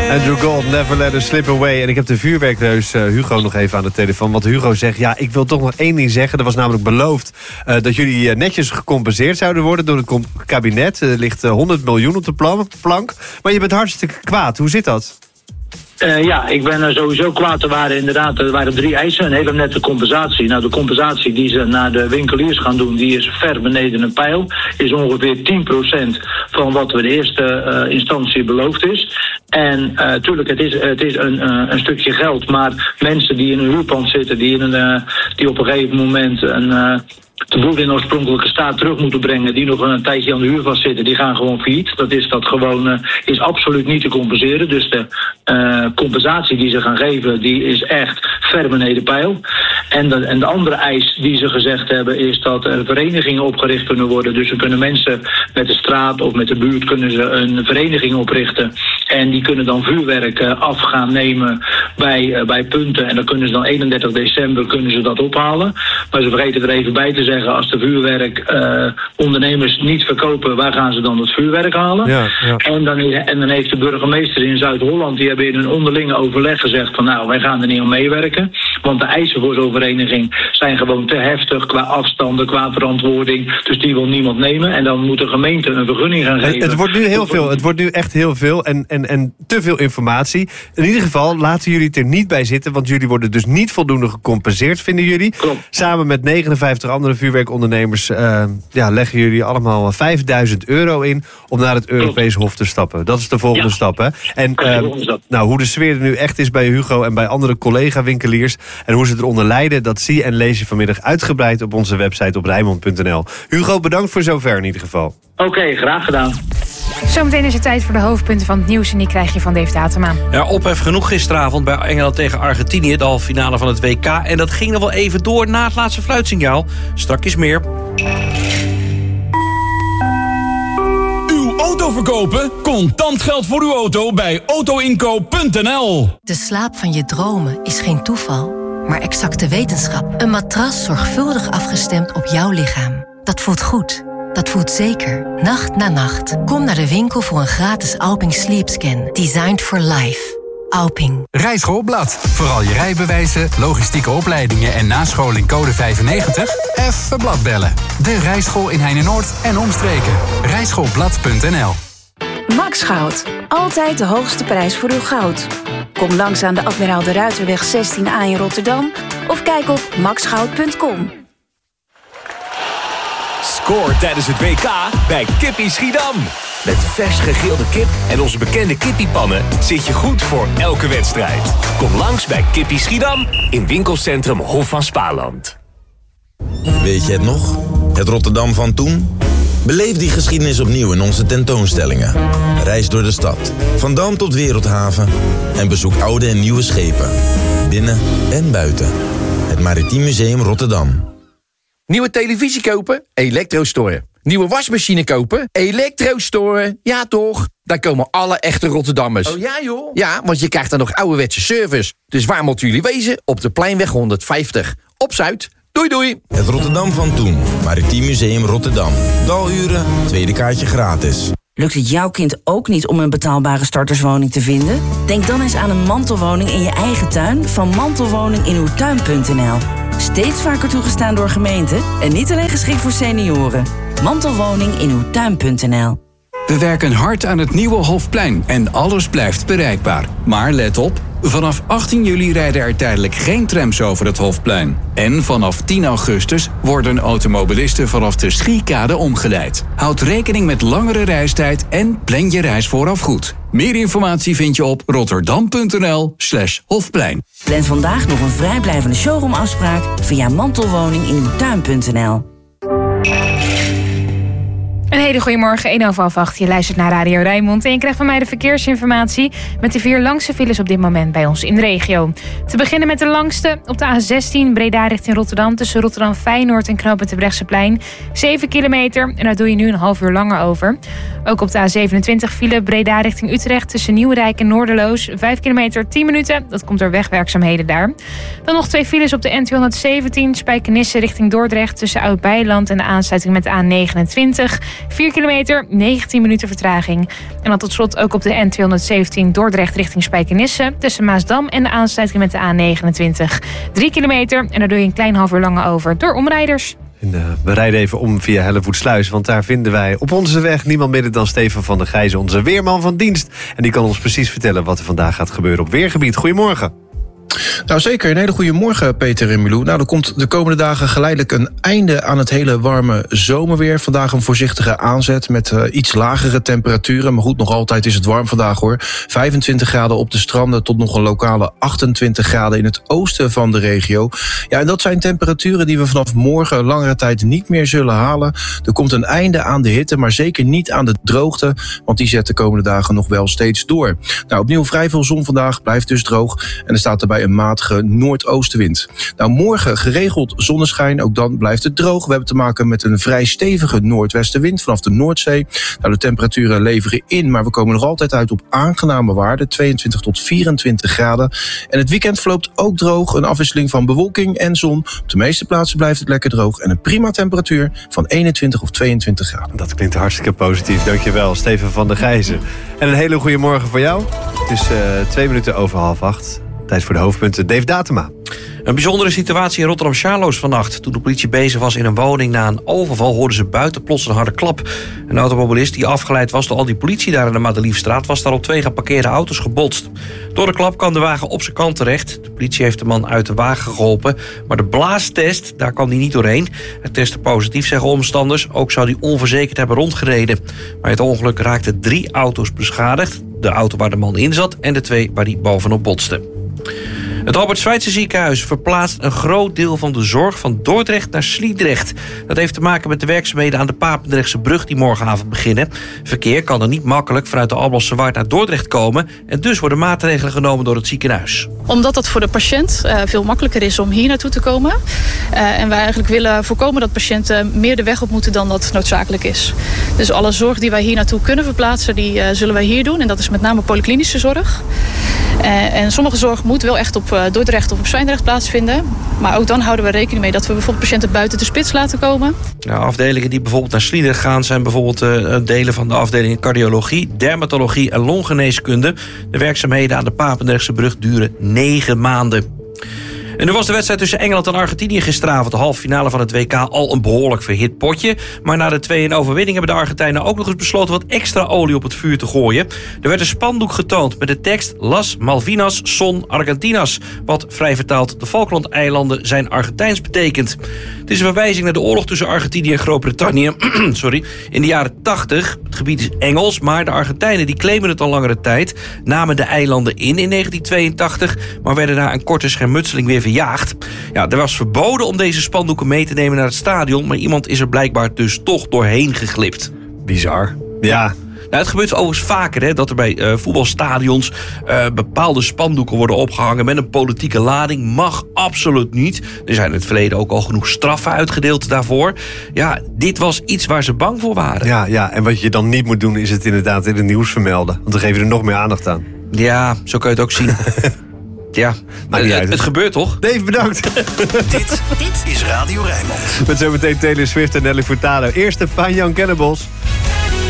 Andrew Gold, Never Let Us Slip Away. En ik heb de vuurwerkreus Hugo nog even aan de telefoon. Want Hugo zegt, ja, ik wil toch nog één ding zeggen. Er was namelijk beloofd dat jullie netjes gecompenseerd zouden worden door het kabinet. Er ligt 100 miljoen op de plank. Maar je bent hartstikke kwaad. Hoe zit dat? Ik ben er sowieso kwaad. Er waren 3 eisen. Een hele nette compensatie. Nou, de compensatie die ze naar de winkeliers gaan doen, die is ver beneden een pijl. Is ongeveer 10% van wat we de eerste instantie beloofd is. En tuurlijk, het is een stukje geld. Maar mensen die in een huurpand zitten, die op een gegeven moment de boel in oorspronkelijke staat terug moeten brengen, die nog een tijdje aan de huur vastzitten, die gaan gewoon failliet. Is absoluut niet te compenseren. Dus de compensatie die ze gaan geven, die is echt ver beneden pijl. En de andere eis die ze gezegd hebben, is dat er verenigingen opgericht kunnen worden. Dus er kunnen mensen met de straat of met de buurt kunnen ze een vereniging oprichten. En die kunnen dan vuurwerk af gaan nemen bij punten. En dan kunnen ze dan 31 december kunnen ze dat ophalen. Maar ze vergeten er even bij te zeggen, als de vuurwerkondernemers niet verkopen, waar gaan ze dan het vuurwerk halen? Ja. En dan heeft de burgemeester in Zuid-Holland, die hebben in hun onderlinge overleg gezegd van, nou, wij gaan er niet aan meewerken. Want de eisen voor zo'n vereniging zijn gewoon te heftig qua afstanden, qua verantwoording. Dus die wil niemand nemen. En dan moet de gemeente een vergunning gaan geven. Het wordt nu heel veel. Het wordt nu echt heel veel en te veel informatie. In ieder geval laten jullie het er niet bij zitten, want jullie worden dus niet voldoende gecompenseerd, vinden jullie. Klopt. Samen met 59 andere vuurwerkondernemers leggen jullie allemaal €5.000 in om naar het Europees Hof te stappen. Dat is de volgende stap, hè? En hoe de sfeer er nu echt is bij Hugo en bij andere collega-winkeliers en hoe ze eronder lijden, dat zie en lees je vanmiddag uitgebreid op onze website op Rijnmond.nl. Hugo, bedankt voor zover in ieder geval. Oké, graag gedaan. Zometeen is het tijd voor de hoofdpunten van het nieuws en die krijg je van Dave Datema. Ja, ophef genoeg gisteravond bij Engeland tegen Argentinië, de halve finale van het WK. En dat ging nog wel even door na het laatste fluitsignaal. Strakjes meer. Uw auto verkopen? Contant geld voor uw auto bij autoinkoop.nl. De slaap van je dromen is geen toeval, maar exacte wetenschap. Een matras zorgvuldig afgestemd op jouw lichaam. Dat voelt goed. Dat voelt zeker. Nacht na nacht. Kom naar de winkel voor een gratis Alping Sleep Scan. Designed for life. Alping. Rijschoolblad. Vooral je rijbewijzen, logistieke opleidingen en nascholing code 95? Even bladbellen. De Rijschool in Heinenoord en omstreken. Rijschoolblad.nl. Max Goud. Altijd de hoogste prijs voor uw goud. Kom langs aan de Admiraal de Ruiterweg 16A in Rotterdam of kijk op maxgoud.com. Scoor tijdens het WK bij Kippie Schiedam. Met vers gegrilde kip en onze bekende kippiepannen zit je goed voor elke wedstrijd. Kom langs bij Kippie Schiedam in winkelcentrum Hof van Spaarland. Weet je het nog? Het Rotterdam van toen? Beleef die geschiedenis opnieuw in onze tentoonstellingen. Reis door de stad, van Dam tot Wereldhaven. En bezoek oude en nieuwe schepen. Binnen en buiten. Het Maritiem Museum Rotterdam. Nieuwe televisie kopen? Elektrostore. Nieuwe wasmachine kopen? Elektrostore. Ja toch? Daar komen alle echte Rotterdammers. Oh ja joh? Ja, want je krijgt dan nog ouderwetse service. Dus waar moeten jullie wezen? Op de Pleinweg 150. Op Zuid. Doei doei. Het Rotterdam van toen. Maritiem Museum Rotterdam. Daluren, tweede kaartje gratis. Lukt het jouw kind ook niet om een betaalbare starterswoning te vinden? Denk dan eens aan een mantelwoning in je eigen tuin van mantelwoninginuwtuin.nl. Steeds vaker toegestaan door gemeenten en niet alleen geschikt voor senioren. Mantelwoninginuwtuin.nl. We werken hard aan het nieuwe Hofplein en alles blijft bereikbaar. Maar let op, vanaf 18 juli rijden er tijdelijk geen trams over het Hofplein. En vanaf 10 augustus worden automobilisten vanaf de Schiekade omgeleid. Houd rekening met langere reistijd en plan je reis vooraf goed. Meer informatie vind je op rotterdam.nl/Hofplein. Plan vandaag nog een vrijblijvende showroomafspraak via mantelwoninginuwtuin.nl. Een hele goede morgen, 1:08. Je luistert naar Radio Rijnmond en je krijgt van mij de verkeersinformatie met de 4 langste files op dit moment bij ons in de regio. Te beginnen met de langste op de A16 Breda richting Rotterdam tussen Rotterdam Feyenoord en knooppunt Terbrechtseplein. 7 kilometer en daar doe je nu een half uur langer over. Ook op de A27 file Breda richting Utrecht tussen Nieuwrijk en Noorderloos. 5 kilometer, 10 minuten. Dat komt door wegwerkzaamheden daar. Dan nog 2 files op de N217 Spijkenisse richting Dordrecht tussen Oud-Beiland en de aansluiting met de A29. 4 kilometer, 19 minuten vertraging. En dan tot slot ook op de N217 Dordrecht richting Spijkenisse. Tussen Maasdam en de aansluiting met de A29. 3 kilometer en daar doe je een klein half uur langer over door omrijders. En, we rijden even om via Hellevoetsluis, want daar vinden wij op onze weg niemand minder dan Steven van der Gijzen, onze weerman van dienst. En die kan ons precies vertellen wat er vandaag gaat gebeuren op weergebied. Goedemorgen. Nou zeker, een hele goede morgen Peter en Milou. Nou, er komt de komende dagen geleidelijk een einde aan het hele warme zomerweer. Vandaag een voorzichtige aanzet met iets lagere temperaturen. Maar goed, nog altijd is het warm vandaag hoor. 25 graden op de stranden tot nog een lokale 28 graden in het oosten van de regio. Ja, en dat zijn temperaturen die we vanaf morgen langere tijd niet meer zullen halen. Er komt een einde aan de hitte, maar zeker niet aan de droogte. Want die zet de komende dagen nog wel steeds door. Nou, opnieuw vrij veel zon vandaag, blijft dus droog. En er staat erbij een matige noordoostenwind. Nou, morgen geregeld zonneschijn, ook dan blijft het droog. We hebben te maken met een vrij stevige noordwestenwind vanaf de Noordzee. Nou, de temperaturen leveren in, maar we komen nog altijd uit op aangename waarden, 22 tot 24 graden. En het weekend verloopt ook droog, een afwisseling van bewolking en zon. Op de meeste plaatsen blijft het lekker droog en een prima temperatuur van 21 of 22 graden. Dat klinkt hartstikke positief, dankjewel Steven van der Gijzen. En een hele goede morgen voor jou. Het is 2 minuten over 7:30. Tijd voor de hoofdpunten. Dave Datema. Een bijzondere situatie in Rotterdam-Charloes vannacht. Toen de politie bezig was in een woning na een overval, hoorden ze buiten plots een harde klap. Een automobilist die afgeleid was door al die politie daar in de Madeliefstraat was daar op 2 geparkeerde auto's gebotst. Door de klap kwam de wagen op zijn kant terecht. De politie heeft de man uit de wagen geholpen, maar de blaastest, daar kwam hij niet doorheen. Het testte positief, zeggen omstanders. Ook zou hij onverzekerd hebben rondgereden. Bij het ongeluk raakten 3 auto's beschadigd. De auto waar de man in zat en de 2 waar hij bovenop botste. Het Albert Schweitzer ziekenhuis verplaatst een groot deel van de zorg van Dordrecht naar Sliedrecht. Dat heeft te maken met de werkzaamheden aan de Papendrechtse brug die morgenavond beginnen. Verkeer kan er niet makkelijk vanuit de Alblasserwaard naar Dordrecht komen en dus worden maatregelen genomen door het ziekenhuis. Omdat dat voor de patiënt veel makkelijker is om hier naartoe te komen. En wij eigenlijk willen voorkomen dat patiënten meer de weg op moeten dan dat noodzakelijk is. Dus alle zorg die wij hier naartoe kunnen verplaatsen, die zullen wij hier doen. En dat is met name polyklinische zorg. En sommige zorg moet wel echt op Dordrecht of op Zwijndrecht plaatsvinden. Maar ook dan houden we rekening mee dat we bijvoorbeeld patiënten buiten de spits laten komen. Nou, afdelingen die bijvoorbeeld naar Sliedrecht gaan zijn bijvoorbeeld delen van de afdelingen cardiologie, dermatologie en longgeneeskunde. De werkzaamheden aan de Papendrechtse brug duren 9 maanden. En nu was de wedstrijd tussen Engeland en Argentinië gisteravond, de halve finale van het WK, al een behoorlijk verhit potje. Maar na de 2-1 overwinning hebben de Argentijnen ook nog eens besloten wat extra olie op het vuur te gooien. Er werd een spandoek getoond met de tekst Las Malvinas son Argentinas, wat vrij vertaald de Falklandeilanden zijn Argentijns betekent. Het is een verwijzing naar de oorlog tussen Argentinië en Groot-Brittannië in de jaren 80. Het gebied is Engels, maar de Argentijnen die claimen het al langere tijd, namen de eilanden in 1982, maar werden na een korte schermutseling weer verjaagd. Ja, er was verboden om deze spandoeken mee te nemen naar het stadion, maar iemand is er blijkbaar dus toch doorheen geglipt. Bizar. Ja. Nou, het gebeurt overigens vaker hè, dat er bij voetbalstadions bepaalde spandoeken worden opgehangen met een politieke lading. Mag absoluut niet. Er zijn in het verleden ook al genoeg straffen uitgedeeld daarvoor. Ja, dit was iets waar ze bang voor waren. Ja, en wat je dan niet moet doen is het inderdaad in het nieuws vermelden. Want dan geef je er nog meer aandacht aan. Ja, zo kun je het ook zien. Ja, het gebeurt toch? Dave, bedankt. Dit is Radio Rijnmond. Met zometeen Taylor Swift en Nelly Furtado. Eerste Fine Young Cannibals.